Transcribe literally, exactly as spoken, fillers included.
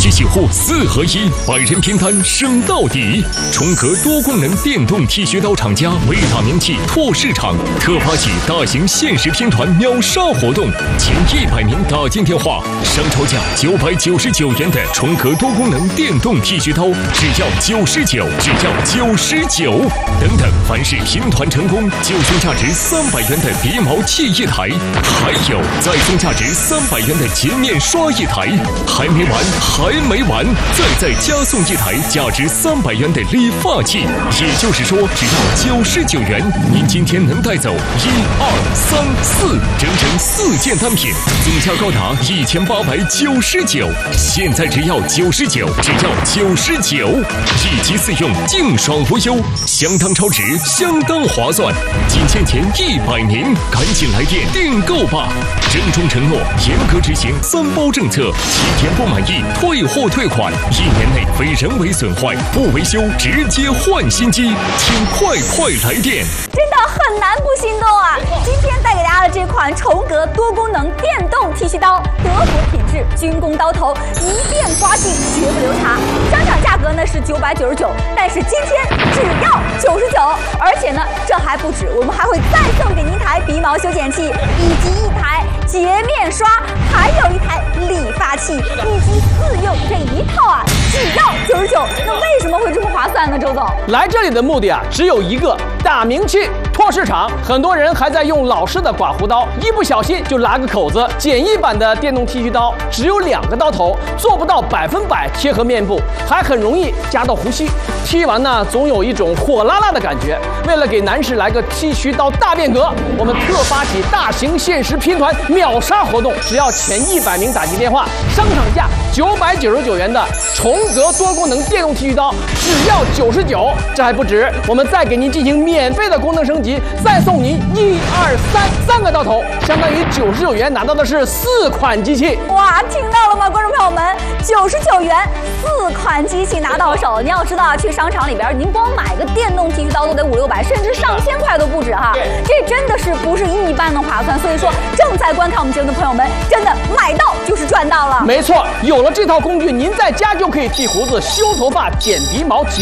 须洗护四合一，百人拼单升到底。重格多功能电动剃须刀厂家为大名剃拓市场特发起大型限时拼团秒杀活动，前一百名打进电话，商超价九百九十九元的重格多功能电动剃须刀只要九十九，只要九十九。等等，凡是拼团成功，就送价值三百元的鼻毛剃一台，还有再送价值三百元的洁面刷一台。还没完，还没完，再再加送一台价值三百元的理发器。也就是说，只要九十九元，您今天能带走一二三四，整整四件单品，总价高达一千八百九十九。现在只要九十九，只要九十九，一机四用，净爽无忧，相当超值，相当划算。仅限前一百名，赶紧来电订购吧！郑重承诺，严格执行三包政策，七天不满意退货退款，一年内非人为损坏不维修直接换新机，请快快来电！ 真的很难不心动啊！今天带给大家的这款重格多功能电动剃须刀，德国品质，军工刀头，一遍刮净绝不留茬。商场价格呢是九百九十九，但是今天只要九十九，而且呢这还不止，我们还会再送给您一台鼻毛修剪器，以及一台洁面刷，还有一台理发器，以及四用这一套啊，只要九十九。那为什么会这么划算呢？周总， 来这里的目的啊，只有一个，打名气。拓市场，很多人还在用老式的刮胡刀，一不小心就拉个口子。简易版的电动剃须刀只有两个刀头，做不到百分百贴合面部，还很容易夹到胡须。剃完呢，总有一种火辣辣的感觉。为了给男士来个剃须刀大变革，我们特发起大型限时拼团秒杀活动，只要前一百名打进电话，商场价九百九十九元的重格多功能电动剃须刀只要九十九。这还不止，我们再给您进行免费的功能升级。再送您一二三三个刀头，相当于九十九元拿到的是四款机器。 哇，听到了吗，观众朋友们？九十九元四款机器拿到手。您要知道啊，去商场里边，您光买个电动剃须刀都得五六百，甚至上千块都不止哈。这真的是不是一般的划算。所以说，正在观看我们节目的朋友们，真的买到就是赚到了。 没错，有了这套工具，您在家就可以剃胡子、修头发、剪鼻毛。